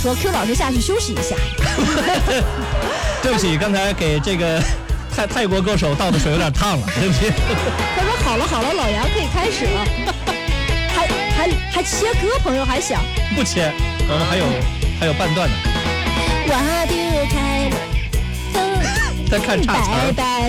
说 Q 老师下去休息一下。 对不起，刚才给这个泰国歌手倒的水有点烫了，对不起。 他说好了好了，老杨可以开始了。还切歌，朋友还想不切，我们还有半段呢。 我丢开了， 在看岔词儿。 拜拜